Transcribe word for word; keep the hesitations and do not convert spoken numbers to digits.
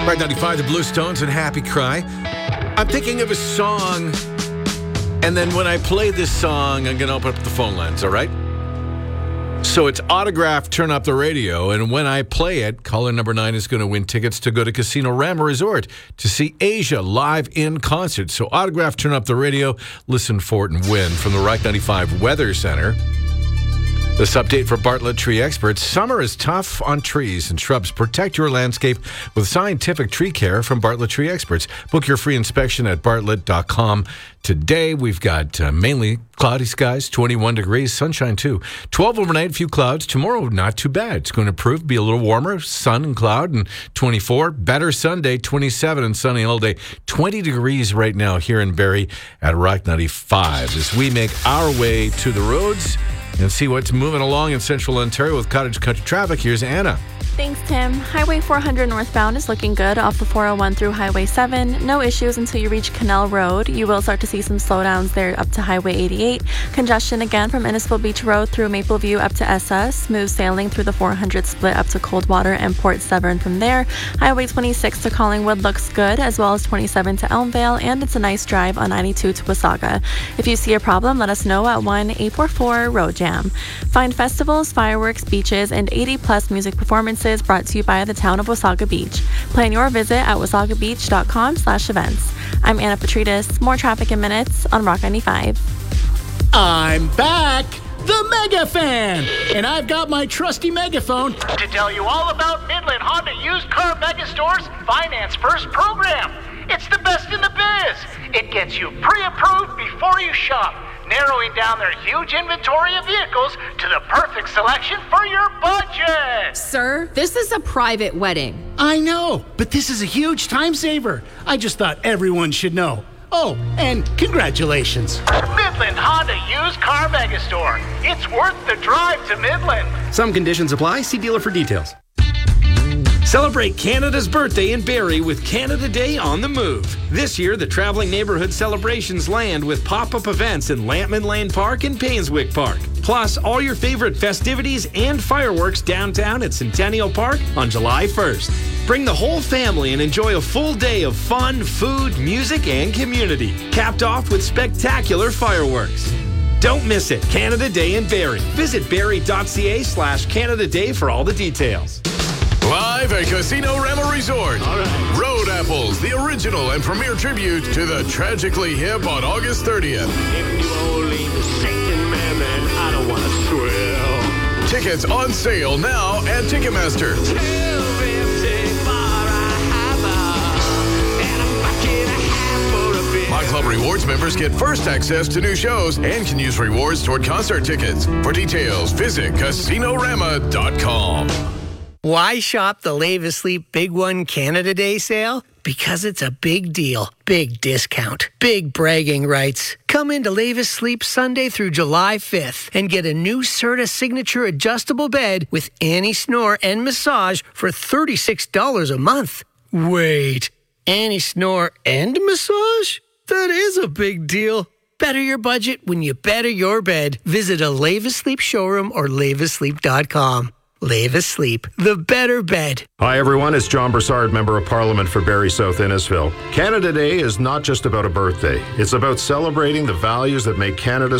Right ninety-five, the Blue Stones and Happy Cry. I'm thinking of a song, and then when I play this song, I'm going to open up the phone lines, all right? So it's Autograph, Turn Up the Radio, and when I play it, caller number nine is going to win tickets to go to Casino Rama Resort to see Asia live in concert. So Autograph, Turn Up the Radio, listen for it and win from the Rock ninety-five Weather Center. This update for Bartlett Tree Experts. Summer is tough on trees and shrubs. Protect your landscape with scientific tree care from Bartlett Tree Experts. Book your free inspection at bartlett dot com. Today, we've got uh, mainly cloudy skies, twenty-one degrees, sunshine too. twelve overnight, a few clouds. Tomorrow, not too bad. It's going to improve, be a little warmer, sun and cloud, and twenty-four. Better Sunday, twenty-seven and sunny all day. twenty degrees right now here in Barrie at Rock ninety-five. As we make our way to the roads and see what's moving along in central Ontario with Cottage Country traffic. Here's Anna. Thanks, Tim. Highway four hundred northbound is looking good off the four oh one through Highway seven. No issues until you reach Canal Road. You will start to see some slowdowns there up to Highway eighty-eight. Congestion again from Innisfil Beach Road through Mapleview up to S S. Smooth sailing through the four hundred split up to Coldwater and Port Severn from there. Highway twenty-six to Collingwood looks good, as well as twenty-seven to Elmvale, and it's a nice drive on ninety-two to Wasaga. If you see a problem, let us know at one eight four four road jam. Find festivals, fireworks, beaches, and eighty plus music performances brought to you by the town of Wasaga Beach. Plan your visit at wasaga beach dot com slash events. I'm Anna Petridis. More traffic in minutes on Rock ninety-five. I'm back, the Mega Fan, and I've got my trusty megaphone to tell you all about Midland Honda Used Car Mega Store's Finance First program. It's the best in the biz. It gets you pre-approved before you shop, narrowing down their huge inventory of vehicles to the perfect selection for your budget. Sir, this is a private wedding. I know, but this is a huge time saver. I just thought everyone should know. Oh, and congratulations. Midland Honda Used Car Mega Store. It's worth the drive to Midland. Some conditions apply. See dealer for details. Celebrate Canada's birthday in Barrie with Canada Day on the Move. This year, the traveling neighborhood celebrations land with pop-up events in Lampman Lane Park and Painswick Park. Plus, all your favorite festivities and fireworks downtown at Centennial Park on July first. Bring the whole family and enjoy a full day of fun, food, music, and community. Capped off with spectacular fireworks. Don't miss it. Canada Day in Barrie. Visit barrie.ca slash Canada Day for all the details. Live at Casino Rama Resort. Right. Road Apples, the original and premier tribute to the Tragically Hip on August thirtieth. If you only the Satan man, then I don't want to thrill. Tickets on sale now at Ticketmaster. My Club Rewards members get first access to new shows and can use rewards toward concert tickets. For details, visit casino rama dot com. Why shop the Lave Asleep Big One Canada Day sale? Because it's a big deal, big discount, big bragging rights. Come into Lave Asleep Sunday through July fifth and get a new Serta Signature adjustable bed with Annie Snore and massage for thirty-six dollars a month. Wait, Annie Snore and massage? That is a big deal. Better your budget when you better your bed. Visit a Lave Asleep showroom or lave asleep dot com. Lave Asleep, the better bed. Hi everyone, it's John Broussard, Member of Parliament for Barrie South Innisfil. Canada Day is not just about a birthday. It's about celebrating the values that make Canada